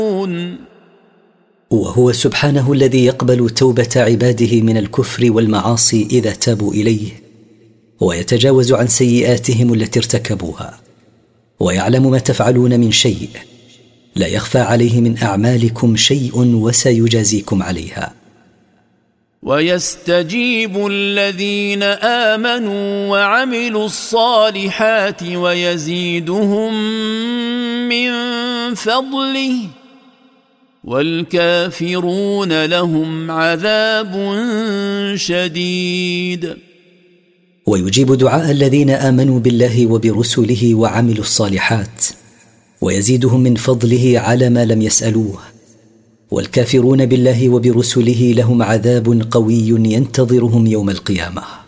وهو سبحانه الذي يقبل توبة عباده من الكفر والمعاصي إذا تابوا إليه، ويتجاوز عن سيئاتهم التي ارتكبوها، ويعلم ما تفعلون من شيء، لا يخفى عليه من أعمالكم شيء وسيجازيكم عليها. ويستجيب الذين آمنوا وعملوا الصالحات ويزيدهم من فضله، والكافرون لهم عذاب شديد. ويجيب دعاء الذين آمنوا بالله وبرسله وعملوا الصالحات، ويزيدهم من فضله على ما لم يسألوه، والكافرون بالله وبرسله لهم عذاب قوي ينتظرهم يوم القيامة.